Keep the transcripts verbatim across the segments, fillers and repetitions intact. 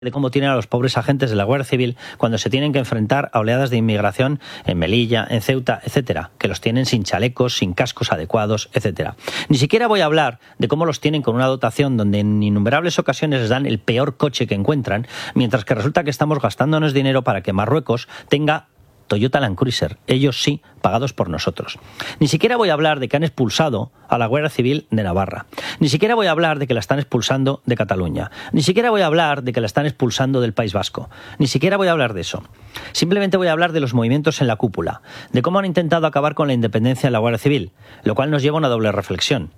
de cómo tienen a los pobres agentes de la Guardia Civil cuando se tienen que enfrentar a oleadas de inmigración en Melilla, en Ceuta, etcétera, que los tienen sin chalecos, sin cascos adecuados, etcétera. Ni siquiera voy a hablar de cómo los tienen con una dotación donde en innumerables ocasiones les dan el peor coche que encuentran, mientras que resulta que estamos gastándonos dinero para que Marruecos tenga Toyota Land Cruiser, ellos sí, pagados por nosotros. Ni siquiera voy a hablar de que han expulsado a la Guardia Civil de Navarra. Ni siquiera voy a hablar de que la están expulsando de Cataluña. Ni siquiera voy a hablar de que la están expulsando del País Vasco. Ni siquiera voy a hablar de eso. Simplemente voy a hablar de los movimientos en la cúpula, de cómo han intentado acabar con la independencia de la Guardia Civil, lo cual nos lleva a una doble reflexión.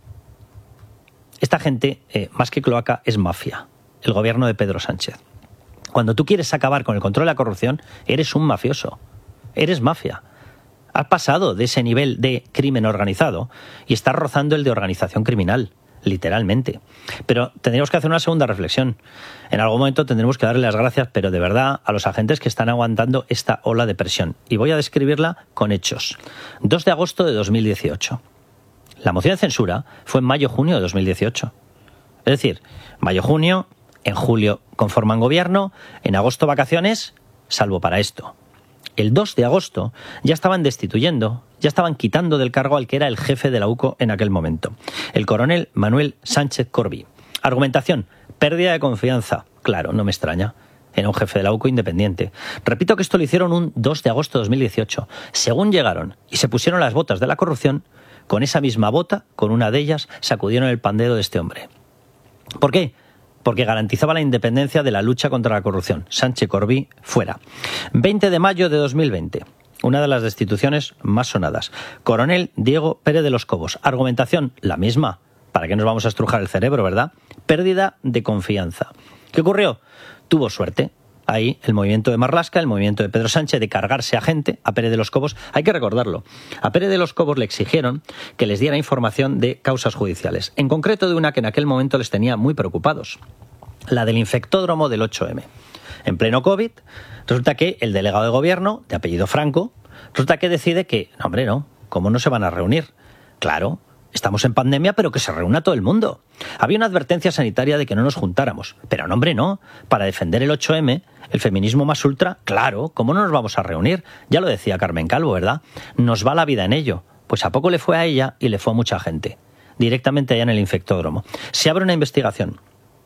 Esta gente, eh, más que cloaca, es mafia, el gobierno de Pedro Sánchez. Cuando tú quieres acabar con el control de la corrupción, eres un mafioso. Eres mafia. Has pasado de ese nivel de crimen organizado y estás rozando el de organización criminal, literalmente. Pero tendríamos que hacer una segunda reflexión. En algún momento tendremos que darle las gracias, pero de verdad, a los agentes que están aguantando esta ola de presión. Y voy a describirla con hechos. dos de agosto de dos mil dieciocho. La moción de censura fue en mayo-junio de dos mil dieciocho. Es decir, mayo-junio, en julio conforman gobierno, en agosto vacaciones, salvo para esto. El dos de agosto ya estaban destituyendo, ya estaban quitando del cargo al que era el jefe de la U C O en aquel momento, el coronel Manuel Sánchez Corbí. Argumentación, pérdida de confianza. Claro, no me extraña. Era un jefe de la U C O independiente. Repito que esto lo hicieron un dos de agosto de dos mil dieciocho. Según llegaron y se pusieron las botas de la corrupción, con esa misma bota, con una de ellas, sacudieron el pandero de este hombre. ¿Por qué? Porque garantizaba la independencia de la lucha contra la corrupción. Sánchez Corbí, fuera. veinte de mayo de dos mil veinte. Una de las destituciones más sonadas. Coronel Diego Pérez de los Cobos. Argumentación, la misma. ¿Para qué nos vamos a estrujar el cerebro, verdad? Pérdida de confianza. ¿Qué ocurrió? Tuvo suerte. Ahí el movimiento de Marlaska, el movimiento de Pedro Sánchez de cargarse a gente, a Pérez de los Cobos, hay que recordarlo. A Pérez de los Cobos le exigieron que les diera información de causas judiciales, en concreto de una que en aquel momento les tenía muy preocupados, la del infectódromo del ocho eme. En pleno COVID, resulta que el delegado de gobierno, de apellido Franco, resulta que decide que, no hombre, no, ¿cómo no se van a reunir? Claro, estamos en pandemia, pero que se reúna todo el mundo. Había una advertencia sanitaria de que no nos juntáramos, pero no, hombre, no. Para defender el ocho eme, el feminismo más ultra, claro, ¿cómo no nos vamos a reunir? Ya lo decía Carmen Calvo, ¿verdad? Nos va la vida en ello. Pues a poco le fue a ella y le fue a mucha gente, directamente allá en el infectódromo. Se abre una investigación.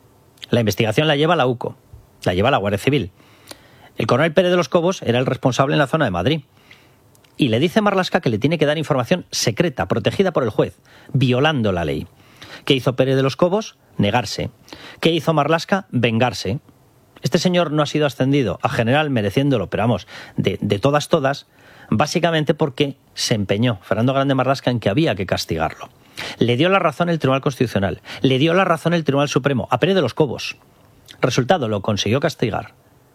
La investigación la lleva la U C O, la lleva la Guardia Civil. El coronel Pérez de los Cobos era el responsable en la zona de Madrid. Y le dice a Marlaska que le tiene que dar información secreta, protegida por el juez, violando la ley. ¿Qué hizo Pérez de los Cobos? Negarse. ¿Qué hizo Marlaska? Vengarse. Este señor no ha sido ascendido a general mereciéndolo, pero vamos, de, de todas, todas, básicamente porque se empeñó Fernando Grande Marlaska en que había que castigarlo. Le dio la razón el Tribunal Constitucional, le dio la razón el Tribunal Supremo, a Pérez de los Cobos. Resultado, lo consiguió castigar.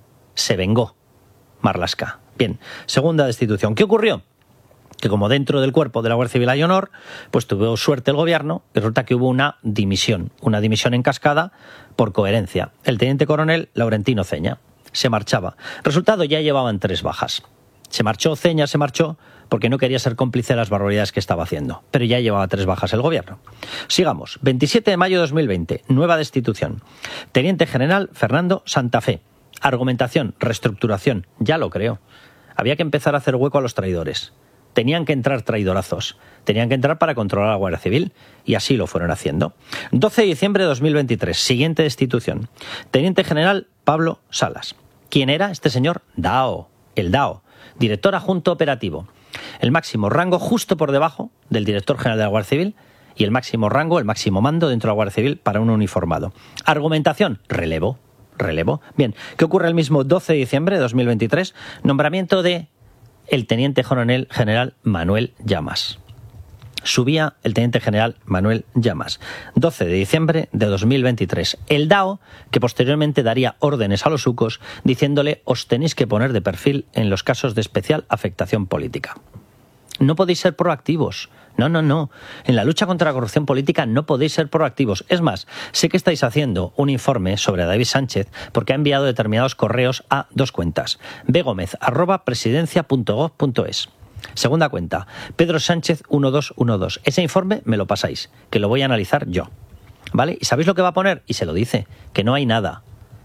Se vengó Marlaska. Bien, segunda destitución. ¿Qué ocurrió? Que como dentro del cuerpo de la Guardia Civil hay honor, pues tuvo suerte el gobierno y resulta que hubo una dimisión, una dimisión en cascada por coherencia. El teniente coronel Laurentino Ceña se marchaba. Resultado, ya llevaban tres bajas. Se marchó Ceña, se marchó porque no quería ser cómplice de las barbaridades que estaba haciendo, pero ya llevaba tres bajas el gobierno. Sigamos. veintisiete de mayo de dos mil veinte, nueva destitución. Teniente general Fernando Santa Fe. Argumentación, reestructuración, ya lo creo. Había que empezar a hacer hueco a los traidores. Tenían que entrar traidorazos, tenían que entrar para controlar a la Guardia Civil, y así lo fueron haciendo. doce de diciembre de dos mil veintitrés, siguiente destitución. Teniente general Pablo Salas. ¿Quién era este señor? Dao, el Dao, director adjunto operativo. El máximo rango justo por debajo del director general de la Guardia Civil y el máximo rango, el máximo mando dentro de la Guardia Civil para un uniformado. Argumentación, relevo, relevo. Bien, ¿qué ocurre el mismo doce de diciembre de dos mil veintitrés? Nombramiento de el teniente coronel general Manuel Llamas. Subía el teniente general Manuel Llamas. doce de diciembre de dos mil veintitrés. El Dao, que posteriormente daría órdenes a los ucos diciéndole os tenéis que poner de perfil en los casos de especial afectación política. No podéis ser proactivos. No, no, no. En la lucha contra la corrupción política no podéis ser proactivos. Es más, sé que estáis haciendo un informe sobre David Sánchez porque ha enviado determinados correos a dos cuentas. begomez arroba presidencia punto gob punto es. Segunda cuenta, Pedro Sánchez uno dos uno dos. Ese informe me lo pasáis, que lo voy a analizar yo. ¿Vale? ¿Y sabéis lo que va a poner? Y se lo dice, que no hay nada.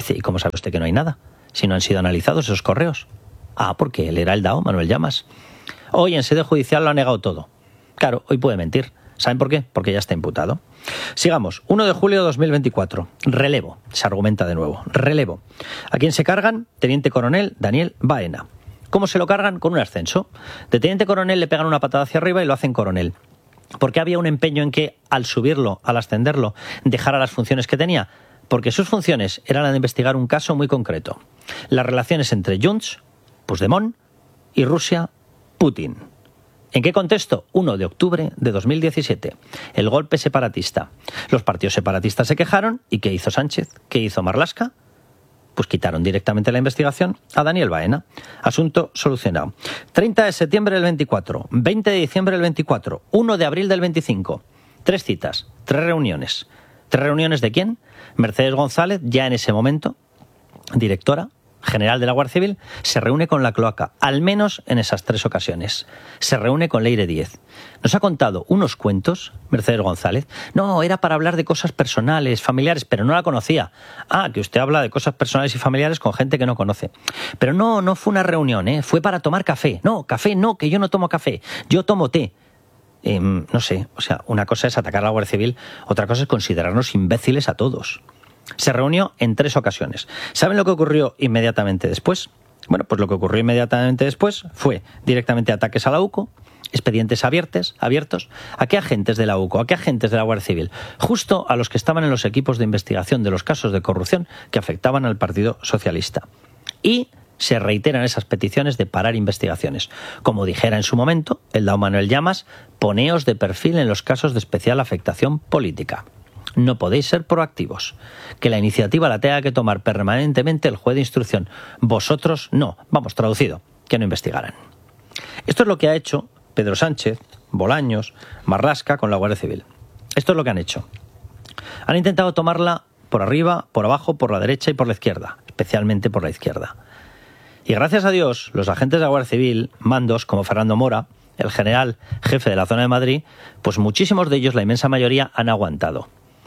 Dice, ¿y cómo sabe usted que no hay nada? Si no han sido analizados esos correos. Ah, porque él era el D A O, Manuel Llamas. Hoy en sede judicial lo ha negado todo. Claro, hoy puede mentir. ¿Saben por qué? Porque ya está imputado. Sigamos. uno de julio de dos mil veinticuatro. Relevo. Se argumenta de nuevo. Relevo. ¿A quién se cargan? Teniente coronel Daniel Baena. ¿Cómo se lo cargan? Con un ascenso. De teniente coronel le pegan una patada hacia arriba y lo hacen coronel. ¿Por qué había un empeño en que, al subirlo, al ascenderlo, dejara las funciones que tenía? Porque sus funciones eran las de investigar un caso muy concreto. Las relaciones entre Junts, Puigdemont y Rusia, Putin. ¿En qué contexto? uno de octubre de dos mil diecisiete. El golpe separatista. Los partidos separatistas se quejaron. ¿Y qué hizo Sánchez? ¿Qué hizo Marlaska? Pues quitaron directamente la investigación a Daniel Baena. Asunto solucionado. treinta de septiembre del veinticuatro, veinte de diciembre del veinticuatro, uno de abril del veinticinco. Tres citas, tres reuniones. ¿Tres reuniones de quién? Mercedes González, ya en ese momento, directora general de la Guardia Civil, se reúne con la cloaca, al menos en esas tres ocasiones. Se reúne con Leire Díez. Nos ha contado unos cuentos, Mercedes González. No, era para hablar de cosas personales, familiares, pero no la conocía. Ah, que usted habla de cosas personales y familiares con gente que no conoce. Pero no, no fue una reunión, ¿eh? Fue para tomar café. No, café no, que yo no tomo café, yo tomo té. Eh, no sé, o sea, una cosa es atacar a la Guardia Civil, otra cosa es considerarnos imbéciles a todos. Se reunió en tres ocasiones. ¿Saben lo que ocurrió inmediatamente después? Bueno, pues lo que ocurrió inmediatamente después fue directamente ataques a la UCO, expedientes abiertos, abiertos. ¿A qué agentes de la UCO? ¿A qué agentes de la Guardia Civil? Justo a los que estaban en los equipos de investigación de los casos de corrupción que afectaban al Partido Socialista. Y se reiteran esas peticiones de parar investigaciones. Como dijera en su momento el D A O Manuel Llamas, poneos de perfil en los casos de especial afectación política. No podéis ser proactivos. Que la iniciativa la tenga que tomar permanentemente el juez de instrucción. Vosotros no. Vamos, traducido, que no investigaran. Esto es lo que ha hecho Pedro Sánchez, Bolaños, Marlaska con la Guardia Civil. Esto es lo que han hecho. Han intentado tomarla por arriba, por abajo, por la derecha y por la izquierda, especialmente por la izquierda. Y gracias a Dios, los agentes de la Guardia Civil, mandos como Fernando Mora, el general jefe de la zona de Madrid, pues muchísimos de ellos, la inmensa mayoría, han aguantado.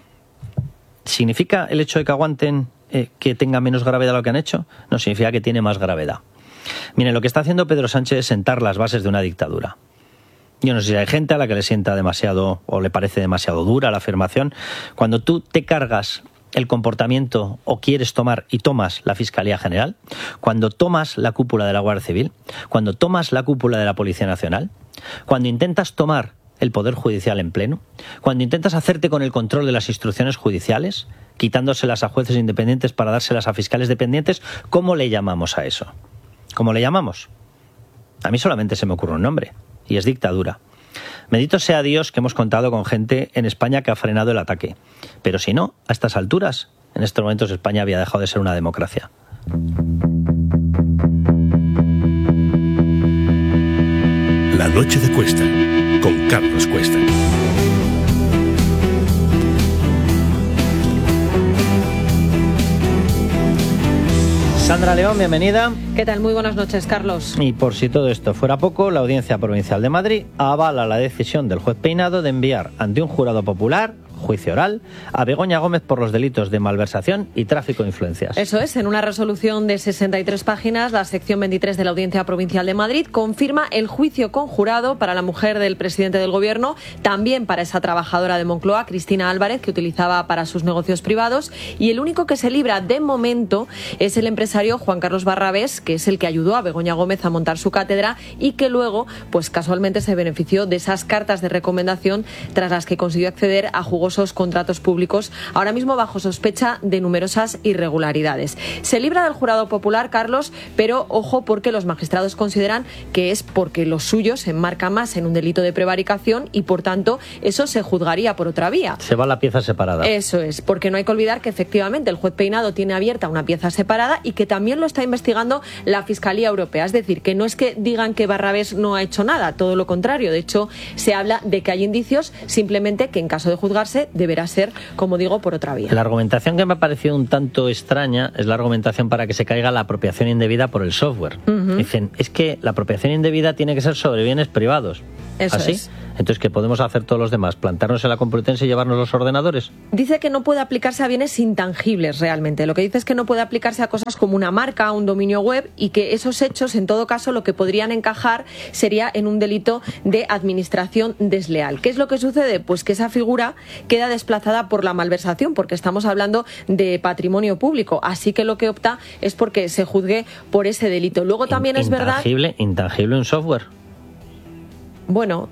¿Significa el hecho de que aguanten eh, que tenga menos gravedad lo que han hecho? No, significa que tiene más gravedad. Miren, lo que está haciendo Pedro Sánchez es sentar las bases de una dictadura. Yo no sé si hay gente a la que le sienta demasiado o le parece demasiado dura la afirmación. Cuando tú te cargas el comportamiento o quieres tomar y tomas la Fiscalía General, cuando tomas la cúpula de la Guardia Civil, cuando tomas la cúpula de la Policía Nacional, cuando intentas tomar el Poder Judicial en pleno, cuando intentas hacerte con el control de las instrucciones judiciales, quitándoselas a jueces independientes para dárselas a fiscales dependientes, ¿cómo le llamamos a eso? ¿Cómo le llamamos? A mí solamente se me ocurre un nombre, y es dictadura. Bendito sea Dios que hemos contado con gente en España que ha frenado el ataque. Pero si no, a estas alturas, en estos momentos España había dejado de ser una democracia. La noche de Cuesta, con Carlos Cuesta. Sandra León, bienvenida. ¿Qué tal? Muy buenas noches, Carlos. Y por si todo esto fuera poco, la Audiencia Provincial de Madrid avala la decisión del juez Peinado de enviar ante un jurado popular, juicio oral, a Begoña Gómez por los delitos de malversación y tráfico de influencias. Eso es, en una resolución de sesenta y tres páginas, la sección veintitrés de la Audiencia Provincial de Madrid confirma el juicio conjurado para la mujer del presidente del Gobierno, también para esa trabajadora de Moncloa, Cristina Álvarez, que utilizaba para sus negocios privados, y el único que se libra de momento es el empresario Juan Carlos Barrabés, que es el que ayudó a Begoña Gómez a montar su cátedra y que luego, pues casualmente se benefició de esas cartas de recomendación tras las que consiguió acceder a jugosos contratos públicos, ahora mismo bajo sospecha de numerosas irregularidades. Se libra del jurado popular, Carlos, pero ojo, porque los magistrados consideran que es porque lo suyo se enmarca más en un delito de prevaricación y por tanto eso se juzgaría por otra vía. Se va la pieza separada. Eso es, porque no hay que olvidar que efectivamente el juez Peinado tiene abierta una pieza separada y que también lo está investigando la Fiscalía Europea. Es decir, que no es que digan que Barrabés no ha hecho nada, todo lo contrario. De hecho, se habla de que hay indicios, simplemente que en caso de juzgarse deberá ser, como digo, por otra vía. La argumentación que me ha parecido un tanto extraña es la argumentación para que se caiga la apropiación indebida por el software. Uh-huh. Dicen, es que la apropiación indebida tiene que ser sobre bienes privados. Eso ¿Así? es. Entonces, ¿qué podemos hacer todos los demás? ¿Plantarnos en la Complutense y llevarnos los ordenadores? Dice que no puede aplicarse a bienes intangibles realmente. Lo que dice es que no puede aplicarse a cosas como una marca, un dominio web, y que esos hechos, en todo caso, lo que podrían encajar sería en un delito de administración desleal. ¿Qué es lo que sucede? Pues que esa figura queda desplazada por la malversación, porque estamos hablando de patrimonio público. Así que lo que opta es porque se juzgue por ese delito. Luego también es verdad... Intangible, intangible un software. Bueno,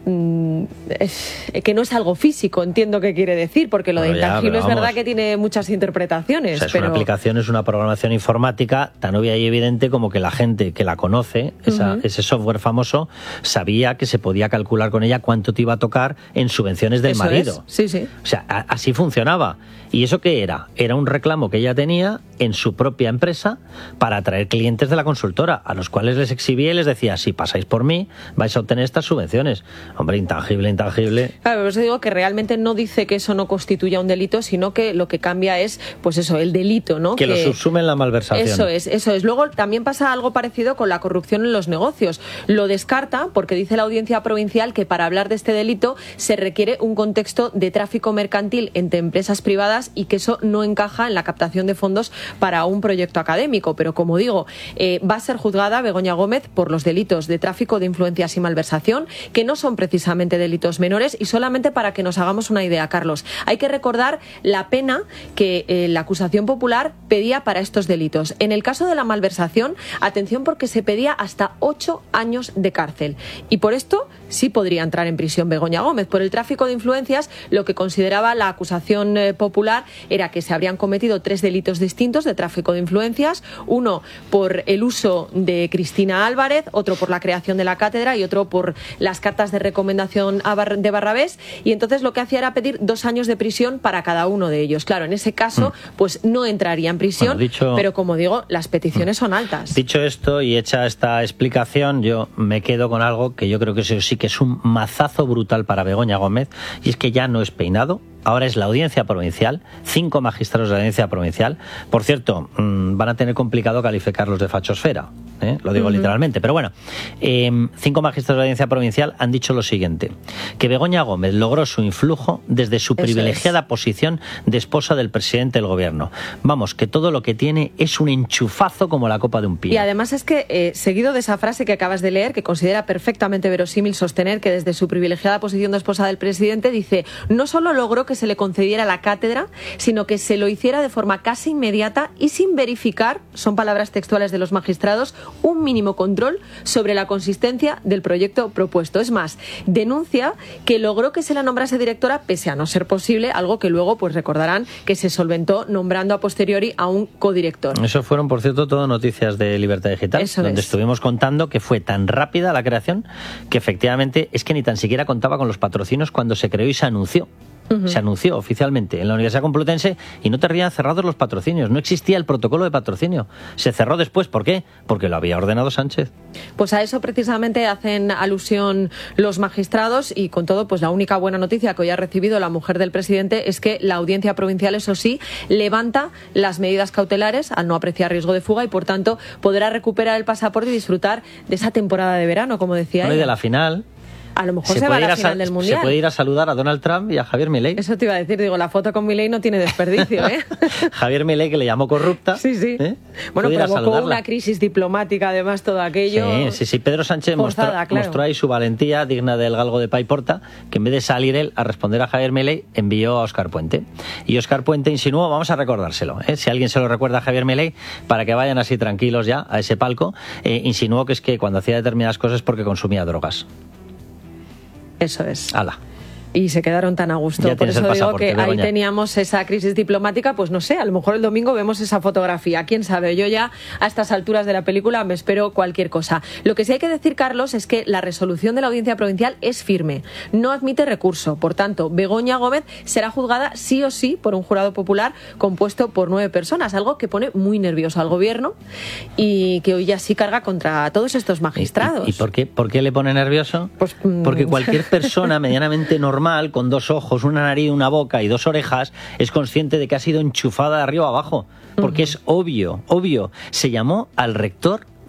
es, que no es algo físico, entiendo qué quiere decir, porque lo bueno, de intangible ya, es verdad que tiene muchas interpretaciones. O sea, es pero... una aplicación, es una programación informática tan obvia y evidente como que la gente que la conoce, esa, uh-huh. ese software famoso, sabía que se podía calcular con ella cuánto te iba a tocar en subvenciones del Eso marido. Es. Sí, sí. O sea, a, así funcionaba. ¿Y eso qué era? Era un reclamo que ella tenía en su propia empresa para atraer clientes de la consultora, a los cuales les exhibía y les decía, si pasáis por mí, vais a obtener estas subvenciones. Hombre, intangible, intangible. Claro, por eso digo que realmente no dice que eso no constituya un delito, sino que lo que cambia es, pues eso, el delito, ¿no? Que, que lo subsume en la malversación. Eso es, eso es. Luego también pasa algo parecido con la corrupción en los negocios. Lo descarta porque dice la Audiencia Provincial que para hablar de este delito se requiere un contexto de tráfico mercantil entre empresas privadas y que eso no encaja en la captación de fondos para un proyecto académico. Pero como digo, eh, va a ser juzgada Begoña Gómez por los delitos de tráfico de influencias y malversación, que no son precisamente delitos menores. Y solamente para que nos hagamos una idea, Carlos, hay que recordar la pena que eh, la acusación popular pedía para estos delitos. En el caso de la malversación, atención, porque se pedía hasta ocho años de cárcel. Y por esto sí podría entrar en prisión Begoña Gómez. Por el tráfico de influencias, lo que consideraba la acusación eh, popular era que se habrían cometido tres delitos distintos de tráfico de influencias, uno por el uso de Cristina Álvarez, otro por la creación de la cátedra y otro por las cartas de recomendación de Barrabés, y entonces lo que hacía era pedir dos años de prisión para cada uno de ellos. Claro, en ese caso, pues no entraría en prisión, bueno, dicho, pero como digo, las peticiones son altas. Dicho esto y hecha esta explicación, yo me quedo con algo que yo creo que eso sí que es un mazazo brutal para Begoña Gómez, y es que ya no es peinado. Ahora es la Audiencia Provincial, cinco magistrados de la Audiencia Provincial. Por cierto, mmm, van a tener complicado calificarlos de fachosfera, ¿eh? Lo digo uh-huh. literalmente. Pero bueno, eh, cinco magistrados de la Audiencia Provincial han dicho lo siguiente, que Begoña Gómez logró su influjo desde su Eso privilegiada es. posición de esposa del presidente del gobierno. Vamos, que todo lo que tiene es un enchufazo como la copa de un pino. Y además es que, eh, seguido de esa frase que acabas de leer, que considera perfectamente verosímil sostener que desde su privilegiada posición de esposa del presidente, dice, no solo logró que que se le concediera la cátedra, sino que se lo hiciera de forma casi inmediata y sin verificar, son palabras textuales de los magistrados, un mínimo control sobre la consistencia del proyecto propuesto. Es más, denuncia que logró que se la nombrase directora pese a no ser posible, algo que luego pues recordarán que se solventó nombrando a posteriori a un codirector. Eso fueron, por cierto, todo noticias de Libertad Digital, Eso donde es. estuvimos contando que fue tan rápida la creación que efectivamente es que ni tan siquiera contaba con los patrocinios cuando se creó y se anunció. Uh-huh. Se anunció oficialmente en la Universidad Complutense y no tenían cerrados los patrocinios. No existía el protocolo de patrocinio. Se cerró después. ¿Por qué? Porque lo había ordenado Sánchez. Pues a eso precisamente hacen alusión los magistrados y con todo, pues la única buena noticia que hoy ha recibido la mujer del presidente es que la Audiencia Provincial, eso sí, levanta las medidas cautelares al no apreciar riesgo de fuga y por tanto podrá recuperar el pasaporte y disfrutar de esa temporada de verano, como decía bueno, ella. Y de la final. A lo mejor se, se va a la final del Mundial. Se puede ir a saludar a Donald Trump y a Javier Milei. Eso te iba a decir, digo, la foto con Milei no tiene desperdicio, ¿eh? Javier Milei, que le llamó corrupta. Sí, sí. ¿eh? Bueno, provocó una crisis diplomática, además, todo aquello. Sí, sí, sí. Pedro Sánchez forzada, mostró, claro. mostró ahí su valentía digna del galgo de Paiporta, que en vez de salir él a responder a Javier Milei, envió a Óscar Puente. Y Óscar Puente insinuó, vamos a recordárselo, ¿eh? Si alguien se lo recuerda a Javier Milei, para que vayan así tranquilos ya a ese palco, eh, insinuó que es que cuando hacía determinadas cosas es porque consumía drogas. Eso es. Ala. Y se quedaron tan a gusto. Ya Por eso digo que Begoña. ahí teníamos esa crisis diplomática, pues no sé, a lo mejor el domingo vemos esa fotografía. Quién sabe, yo ya a estas alturas de la película me espero cualquier cosa. Lo que sí hay que decir, Carlos, es que la resolución de la Audiencia Provincial es firme. No admite recurso. Por tanto, Begoña Gómez será juzgada sí o sí por un jurado popular compuesto por nueve personas, algo que pone muy nervioso al gobierno y que hoy ya sí carga contra todos estos magistrados. ¿Y, y por qué, por qué le pone nervioso? Pues, Porque cualquier persona medianamente normal, con dos ojos, una nariz, una boca y dos orejas, es consciente de que ha sido enchufada de arriba a abajo. Porque uh-huh. es obvio, obvio. Se llamó al rector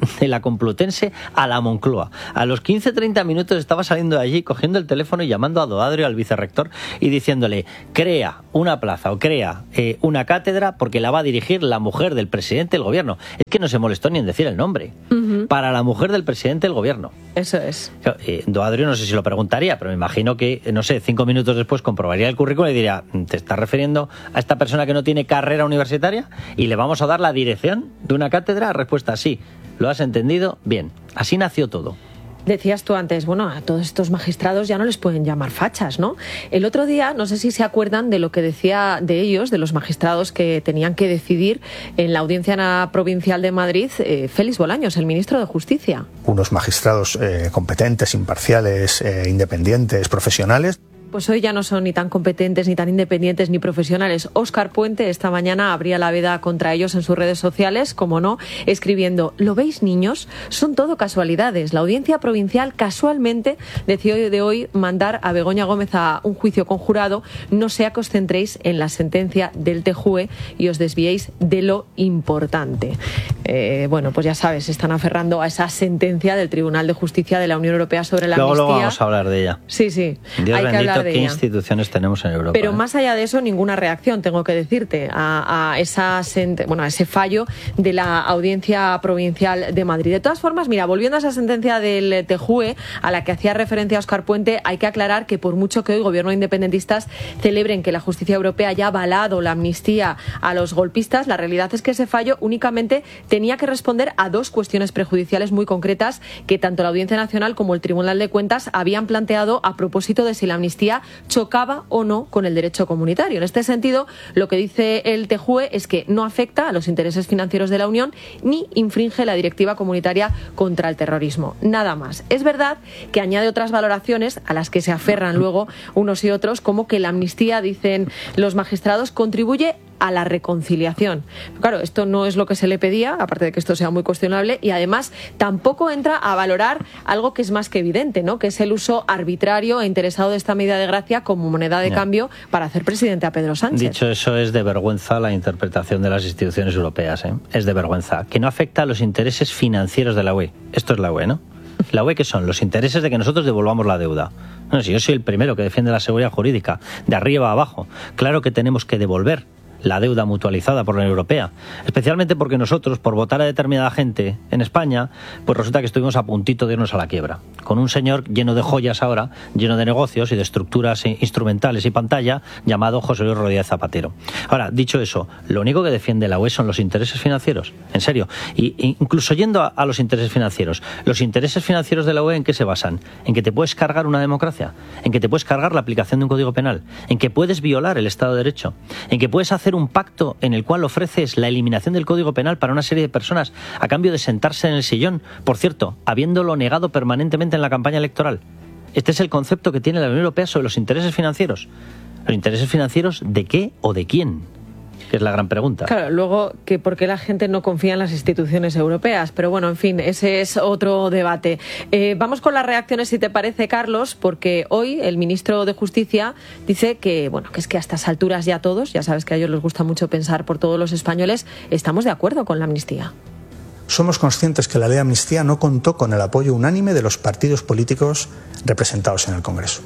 de la Complutense a la Moncloa. A los quince a treinta minutos estaba saliendo de allí, cogiendo el teléfono y llamando a Doadrio, al vicerrector, y diciéndole: crea una plaza o crea eh, una cátedra porque la va a dirigir la mujer del presidente del gobierno. Es que no se molestó ni en decir el nombre. Uh-huh. Para la mujer del presidente del gobierno. Eso es. Eh, Doadrio no sé si lo preguntaría, pero me imagino que, no sé, cinco minutos después comprobaría el currículum y diría: ¿te estás refiriendo a esta persona que no tiene carrera universitaria y le vamos a dar la dirección de una cátedra? Respuesta: sí. ¿Lo has entendido? Bien. Así nació todo. Decías tú antes, bueno, a todos estos magistrados ya no les pueden llamar fachas, ¿no? El otro día, no sé si se acuerdan de lo que decía de ellos, de los magistrados que tenían que decidir en la Audiencia Provincial de Madrid, eh, Félix Bolaños, el ministro de Justicia. Unos magistrados eh, competentes, imparciales, eh, independientes, profesionales. Pues hoy ya no son ni tan competentes, ni tan independientes, ni profesionales. Óscar Puente esta mañana abría la veda contra ellos en sus redes sociales, como no, escribiendo: ¿lo veis, niños? Son todo casualidades. La Audiencia Provincial casualmente decidió de hoy mandar a Begoña Gómez a un juicio conjurado. No sea que os centréis en la sentencia del T J U E y os desviéis de lo importante. Eh, bueno, pues ya sabes, se están aferrando a esa sentencia del Tribunal de Justicia de la Unión Europea sobre la luego, amnistía. Luego vamos a hablar de ella. Sí, sí. Dios hay bendito, que hablar de qué ella. Instituciones tenemos en Europa. Pero ¿eh? más allá de eso, ninguna reacción, tengo que decirte, a, a, esa, bueno, a ese fallo de la Audiencia Provincial de Madrid. De todas formas, mira, volviendo a esa sentencia del T J U E, a la que hacía referencia Óscar Puente, hay que aclarar que por mucho que hoy gobierno de independentistas celebren que la justicia europea haya avalado la amnistía a los golpistas, la realidad es que ese fallo únicamente tenía que responder a dos cuestiones prejudiciales muy concretas que tanto la Audiencia Nacional como el Tribunal de Cuentas habían planteado a propósito de si la amnistía chocaba o no con el derecho comunitario. En este sentido, lo que dice el T J U E es que no afecta a los intereses financieros de la Unión ni infringe la directiva comunitaria contra el terrorismo. Nada más. Es verdad que añade otras valoraciones a las que se aferran luego unos y otros, como que la amnistía, dicen los magistrados, contribuye a la reconciliación. Claro, esto no es lo que se le pedía, aparte de que esto sea muy cuestionable, y además tampoco entra a valorar algo que es más que evidente, ¿no? Que es el uso arbitrario e interesado de esta medida de gracia como moneda de ya. cambio para hacer presidente a Pedro Sánchez. Dicho eso, es de vergüenza la interpretación de las instituciones europeas, ¿eh? Es de vergüenza. Que no afecta a los intereses financieros de la U E. Esto es la U E, ¿no? ¿La U E qué son? Los intereses de que nosotros devolvamos la deuda. Bueno, si yo soy el primero que defiende la seguridad jurídica, de arriba a abajo, claro que tenemos que devolver la deuda mutualizada por la Unión Europea, especialmente porque nosotros, por votar a determinada gente en España, pues resulta que estuvimos a puntito de irnos a la quiebra, con un señor lleno de joyas ahora, lleno de negocios y de estructuras instrumentales y pantalla, llamado José Luis Rodríguez Zapatero. Ahora, dicho eso, lo único que defiende la U E son los intereses financieros, en serio, y incluso yendo a, a los intereses financieros, los intereses financieros de la U E, ¿en qué se basan? En que te puedes cargar una democracia, en que te puedes cargar la aplicación de un código penal, en que puedes violar el Estado de Derecho, en que puedes hacer un pacto en el cual ofreces la eliminación del Código Penal para una serie de personas a cambio de sentarse en el sillón, por cierto, habiéndolo negado permanentemente en la campaña electoral. Este es el concepto que tiene la Unión Europea sobre los intereses financieros. ¿Los intereses financieros de qué o de quién? Que es la gran pregunta. Claro, luego, que por qué la gente no confía en las instituciones europeas. Pero bueno, en fin, ese es otro debate. Eh, vamos con las reacciones, si te parece, Carlos, porque hoy el ministro de Justicia dice que, bueno, que es que a estas alturas ya todos, ya sabes que a ellos les gusta mucho pensar por todos los españoles, estamos de acuerdo con la amnistía. Somos conscientes que la ley de amnistía no contó con el apoyo unánime de los partidos políticos representados en el Congreso.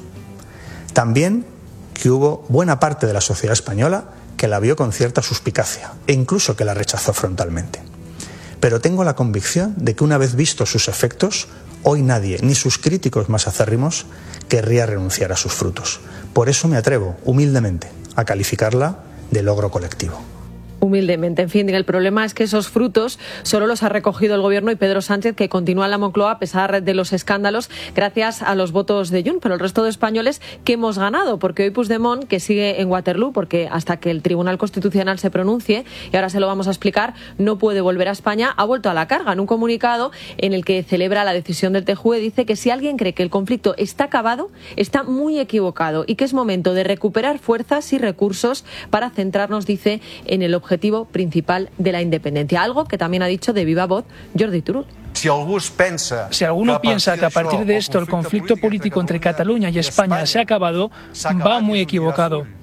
También que hubo buena parte de la sociedad española que la vio con cierta suspicacia e incluso que la rechazó frontalmente. Pero tengo la convicción de que una vez vistos sus efectos, hoy nadie, ni sus críticos más acérrimos, querría renunciar a sus frutos. Por eso me atrevo, humildemente, a calificarla de logro colectivo. Humildemente. En fin, el problema es que esos frutos solo los ha recogido el Gobierno y Pedro Sánchez, que continúa en la Moncloa a pesar de los escándalos, gracias a los votos de Junts, pero el resto de españoles que hemos ganado, porque hoy Puigdemont, que sigue en Waterloo, porque hasta que el Tribunal Constitucional se pronuncie, y ahora se lo vamos a explicar, no puede volver a España, ha vuelto a la carga. En un comunicado en el que celebra la decisión del T J U E, dice que si alguien cree que el conflicto está acabado, está muy equivocado y que es momento de recuperar fuerzas y recursos para centrarnos, dice, en el objetivo objetivo principal de la independencia, algo que también ha dicho de viva voz Jordi Turull. Si alguno piensa que a partir de esto el conflicto político entre Cataluña y España se ha acabado, va muy equivocado.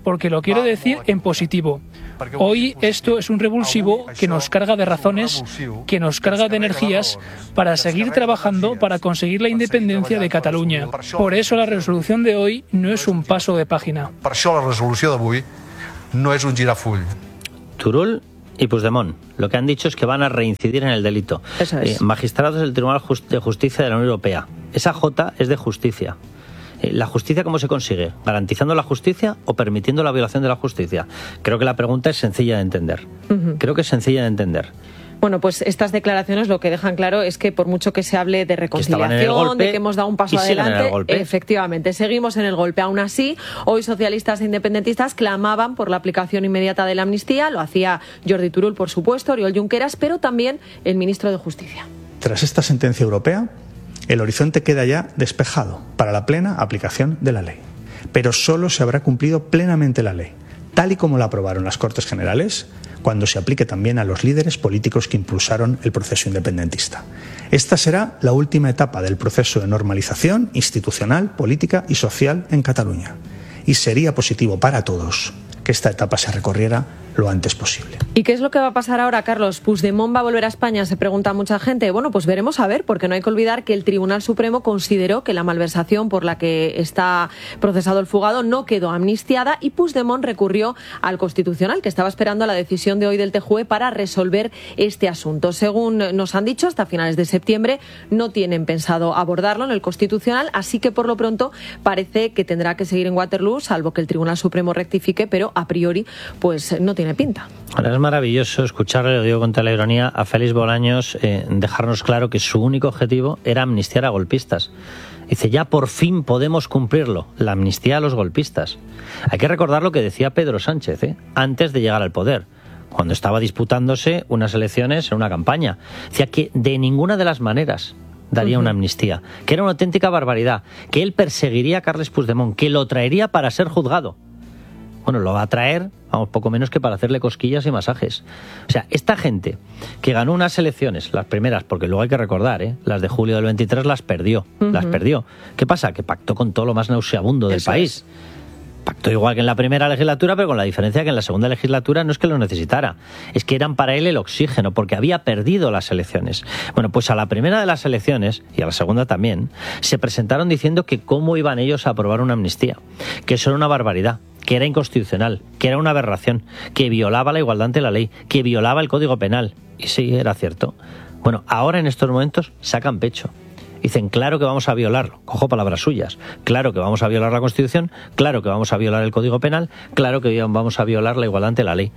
porque lo quiero decir en positivo. Hoy esto es un revulsivo que nos carga de razones, que nos carga de energías para seguir trabajando para conseguir la independencia de Cataluña. Por eso la resolución de hoy no es un paso de página. Per això la resolució d'avui no és un girafull. Turull y Puigdemont lo que han dicho es que van a reincidir en el delito. Eso es. Eh, magistrados del Tribunal de Justicia de la Unión Europea. Esa J es de justicia. ¿La justicia cómo se consigue? ¿Garantizando la justicia o permitiendo la violación de la justicia? Creo que la pregunta es sencilla de entender. Uh-huh. Creo que es sencilla de entender. Bueno, pues estas declaraciones lo que dejan claro es que por mucho que se hable de reconciliación, golpe, de que hemos dado un paso adelante, efectivamente, seguimos en el golpe. Aún así, hoy socialistas e independentistas clamaban por la aplicación inmediata de la amnistía. Lo hacía Jordi Turull, por supuesto, Oriol Junqueras, pero también el ministro de Justicia. Tras esta sentencia europea, el horizonte queda ya despejado para la plena aplicación de la ley. Pero solo se habrá cumplido plenamente la ley, tal y como la aprobaron las Cortes Generales, cuando se aplique también a los líderes políticos que impulsaron el proceso independentista. Esta será la última etapa del proceso de normalización institucional, política y social en Cataluña. Y sería positivo para todos que esta etapa se recorriera lo antes posible. ¿Y qué es lo que va a pasar ahora, Carlos? ¿Puigdemont va a volver a España? Se pregunta mucha gente. Bueno, pues veremos a ver, porque no hay que olvidar que el Tribunal Supremo consideró que la malversación por la que está procesado el fugado no quedó amnistiada y Puigdemont recurrió al Constitucional, que estaba esperando la decisión de hoy del T J U E para resolver este asunto. Según nos han dicho, hasta finales de septiembre no tienen pensado abordarlo en el Constitucional, así que por lo pronto parece que tendrá que seguir en Waterloo, salvo que el Tribunal Supremo rectifique, pero a priori pues no tiene pinta. Ahora es maravilloso escucharle, lo digo con toda la ironía, a Félix Bolaños eh, dejarnos claro que su único objetivo era amnistiar a golpistas. Dice, ya por fin podemos cumplirlo, la amnistía a los golpistas. Hay que recordar lo que decía Pedro Sánchez, ¿eh? antes de llegar al poder, cuando estaba disputándose unas elecciones en una campaña. Decía que de ninguna de las maneras daría uh-huh. una amnistía, que era una auténtica barbaridad, que él perseguiría a Carles Puigdemont, que lo traería para ser juzgado. Bueno, lo va a traer, vamos, poco menos que para hacerle cosquillas y masajes. O sea, esta gente que ganó unas elecciones, las primeras, porque luego hay que recordar, ¿eh? las de julio del veintitrés las perdió, uh-huh. las perdió. ¿Qué pasa? Que pactó con todo lo más nauseabundo del Eso país. Es. Pactó igual que en la primera legislatura, pero con la diferencia que en la segunda legislatura no es que lo necesitara, es que eran para él el oxígeno, porque había perdido las elecciones. Bueno, pues a la primera de las elecciones, y a la segunda también, se presentaron diciendo que cómo iban ellos a aprobar una amnistía, que eso era una barbaridad, que era inconstitucional, que era una aberración, que violaba la igualdad ante la ley, que violaba el Código Penal. Y sí, era cierto. Bueno, ahora en estos momentos sacan pecho. Dicen, claro que vamos a violarlo, cojo palabras suyas, claro que vamos a violar la Constitución, claro que vamos a violar el Código Penal, claro que vamos a violar la igualdad ante la ley.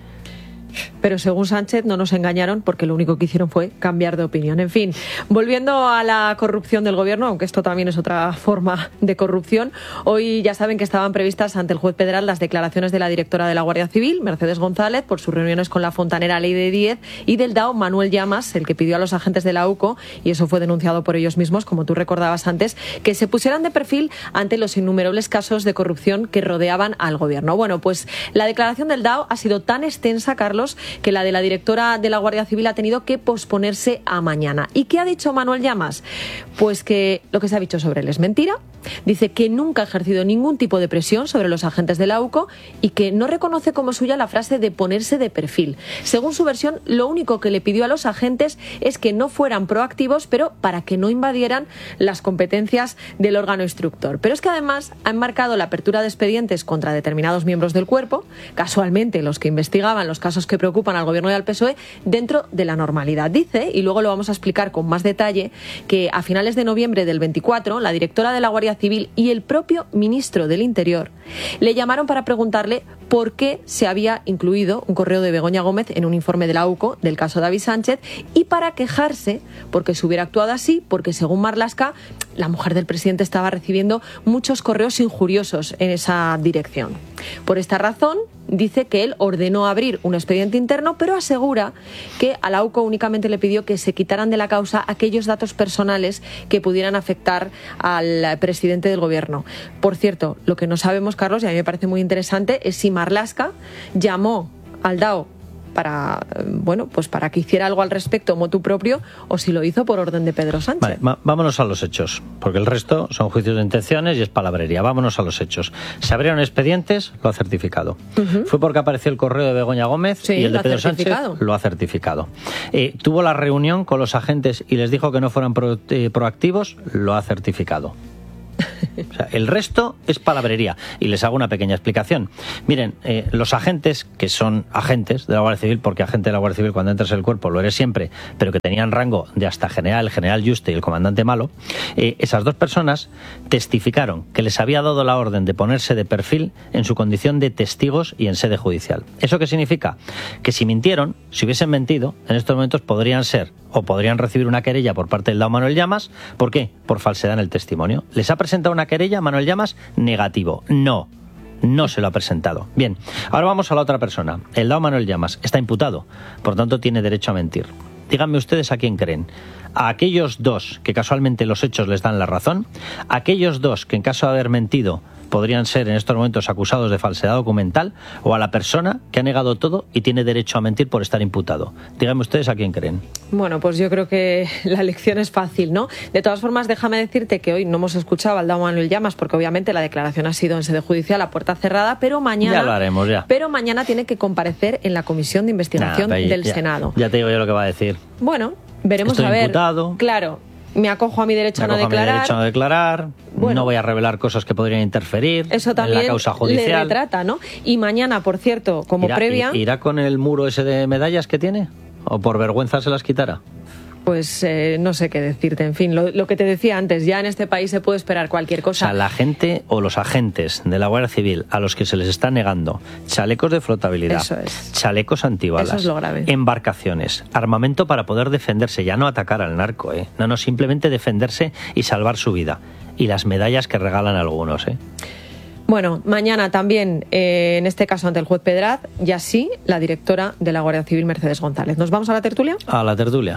Pero según Sánchez no nos engañaron porque lo único que hicieron fue cambiar de opinión. En fin, volviendo a la corrupción del gobierno, aunque esto también es otra forma de corrupción, hoy ya saben que estaban previstas ante el juez federal las declaraciones de la directora de la Guardia Civil, Mercedes González, por sus reuniones con la fontanera Ley de Díez, y del D A O, Manuel Llamas, el que pidió a los agentes de la U C O, y eso fue denunciado por ellos mismos, como tú recordabas antes, que se pusieran de perfil ante los innumerables casos de corrupción que rodeaban al gobierno. Bueno, pues la declaración del D A O ha sido tan extensa, Carlos, que la de la directora de la Guardia Civil ha tenido que posponerse a mañana. ¿Y qué ha dicho Manuel Llamas? Pues que lo que se ha dicho sobre él es mentira. Dice que nunca ha ejercido ningún tipo de presión sobre los agentes de la U C O y que no reconoce como suya la frase de ponerse de perfil. Según su versión, lo único que le pidió a los agentes es que no fueran proactivos, pero para que no invadieran las competencias del órgano instructor. Pero es que además ha enmarcado la apertura de expedientes contra determinados miembros del cuerpo, casualmente los que investigaban los casos que preocupan al gobierno y al P S O E, dentro de la normalidad. Dice, y luego lo vamos a explicar con más detalle, que a finales de noviembre del veinticuatro, la directora de la Guardia Civil y el propio ministro del Interior le llamaron para preguntarle por qué se había incluido un correo de Begoña Gómez en un informe de la U C O del caso David Sánchez y para quejarse porque se hubiera actuado así, porque según Marlaska, la mujer del presidente estaba recibiendo muchos correos injuriosos en esa dirección. Por esta razón, dice que él ordenó abrir un expediente interno, pero asegura que a la U C O únicamente le pidió que se quitaran de la causa aquellos datos personales que pudieran afectar al presidente del gobierno. Por cierto, lo que no sabemos, Carlos, y a mí me parece muy interesante, es si Marlaska llamó al D A O para, bueno, pues para que hiciera algo al respecto motu propio o si lo hizo por orden de Pedro Sánchez. Vale, va- vámonos a los hechos, porque el resto son juicios de intenciones y es palabrería. Vámonos a los hechos. Se abrieron expedientes, lo ha certificado. Uh-huh. Fue porque apareció el correo de Begoña Gómez Sí, y el de lo ha Pedro Sánchez certificado. lo ha certificado. Eh, tuvo la reunión con los agentes y les dijo que no fueran pro- eh, proactivos, lo ha certificado. O sea, el resto es palabrería. Y les hago una pequeña explicación. Miren, eh, los agentes, que son agentes de la Guardia Civil, porque agente de la Guardia Civil cuando entras en el cuerpo lo eres siempre, pero que tenían rango de hasta general, el general Juste y el comandante Malo, eh, esas dos personas testificaron que les había dado la orden de ponerse de perfil en su condición de testigos y en sede judicial. ¿Eso qué significa? Que si mintieron, si hubiesen mentido, en estos momentos podrían ser o podrían recibir una querella por parte del D A O Manuel Llamas. ¿Por qué? Por falsedad en el testimonio. ¿Les ha presentado una querella Manuel Llamas? Negativo. No. No se lo ha presentado. Bien, ahora vamos a la otra persona. El D A O Manuel Llamas está imputado, por tanto tiene derecho a mentir. Díganme ustedes a quién creen. A aquellos dos que casualmente los hechos les dan la razón, a aquellos dos que en caso de haber mentido podrían ser en estos momentos acusados de falsedad documental, o a la persona que ha negado todo y tiene derecho a mentir por estar imputado. Díganme ustedes a quién creen. Bueno, pues yo creo que la elección es fácil, ¿no? De todas formas, déjame decirte que hoy no hemos escuchado al D A O Manuel Llamas porque obviamente la declaración ha sido en sede judicial a puerta cerrada, pero mañana Ya lo haremos, ya. Pero mañana tiene que comparecer en la Comisión de Investigación Nah, pero del ya- Senado. Ya te digo yo lo que va a decir. Bueno, veremos Estoy a ver. imputado. Claro, me acojo a mi derecho Me a no acojo a mi declarar. derecho a no declarar, Bueno. no voy a revelar cosas que podrían interferir Eso en también la causa le judicial. retrata, ¿no? Y mañana, por cierto, como ¿Irá, previa, i- ¿Irá con el muro ese de medallas que tiene? ¿O por vergüenza se las quitará? pues eh, no sé qué decirte. En fin, lo, lo que te decía antes, ya en este país se puede esperar cualquier O cosa. sea, la gente o los agentes de la Guardia Civil a los que se les está negando chalecos de flotabilidad, Eso es. chalecos antibalas, Eso es lo grave. embarcaciones, armamento para poder defenderse, ya no atacar al narco, ¿eh? No, no, simplemente defenderse y salvar su vida. Y las medallas que regalan algunos, ¿eh? Bueno, mañana también, eh, en este caso ante el juez Pedraz, y así la directora de la Guardia Civil, Mercedes González. ¿Nos vamos a la tertulia? A la tertulia.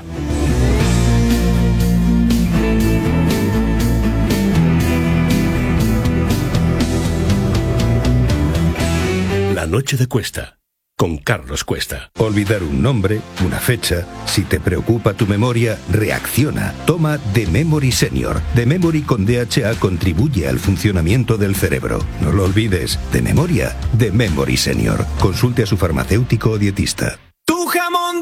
La noche de Cuesta, con Carlos Cuesta. Olvidar un nombre, una fecha. Si te preocupa tu memoria, reacciona. Toma The Memory Senior. The Memory con D H A contribuye al funcionamiento del cerebro. No lo olvides. De memoria, The Memory Senior. Consulte a su farmacéutico o dietista. Tu jamón